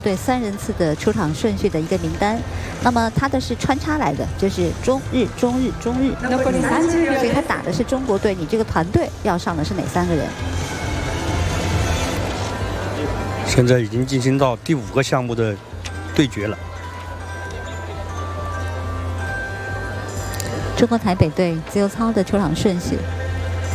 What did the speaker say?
对3人次的出场顺序的一个名单，那么他的是穿插来的，就是中日，所以他打的是中国队，你这个团队要上的是哪3个人？ 现在已经进行到第5个项目的对决了。 中国台北队自由操的出场顺序。